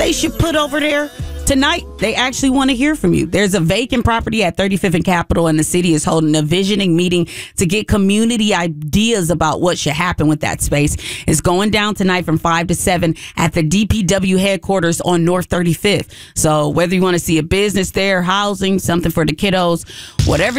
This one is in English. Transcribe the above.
they should put over there? Tonight, they actually want to hear from you. There's a vacant property at 35th and Capitol, and the city is holding a visioning meeting to get community ideas about what should happen with that space. It's going down tonight from 5 to 7 at the DPW headquarters on North 35th. So whether you want to see a business there, housing, something for the kiddos, whatever